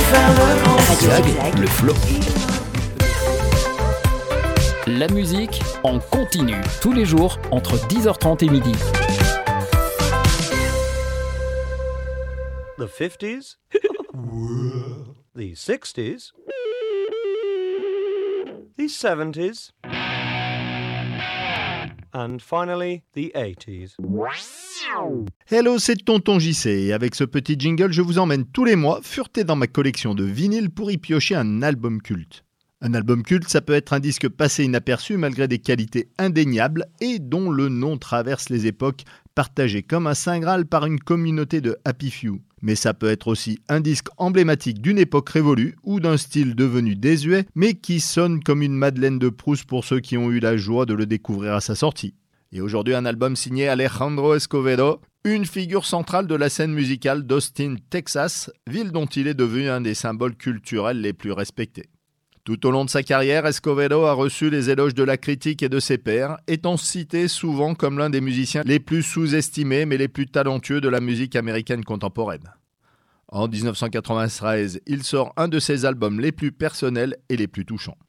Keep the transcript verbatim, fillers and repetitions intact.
Radio Zigzag, le flow. La musique en continu, tous les jours entre dix heures trente et midi. The fifties, the sixties, the seventies, and finally the eighties. Hello, c'est Tonton J C et avec ce petit jingle, je vous emmène tous les mois fureter dans ma collection de vinyles pour y piocher un album culte. Un album culte, ça peut être un disque passé inaperçu malgré des qualités indéniables et dont le nom traverse les époques, partagé comme un saint graal par une communauté de happy few. Mais ça peut être aussi un disque emblématique d'une époque révolue ou d'un style devenu désuet, mais qui sonne comme une Madeleine de Proust pour ceux qui ont eu la joie de le découvrir à sa sortie. Et aujourd'hui, un album signé Alejandro Escovedo, une figure centrale de la scène musicale d'Austin, Texas, ville dont il est devenu un des symboles culturels les plus respectés. Tout au long de sa carrière, Escovedo a reçu les éloges de la critique et de ses pairs, étant cité souvent comme l'un des musiciens les plus sous-estimés mais les plus talentueux de la musique américaine contemporaine. En dix-neuf cent quatre-vingt-treize, il sort un de ses albums les plus personnels et les plus touchants.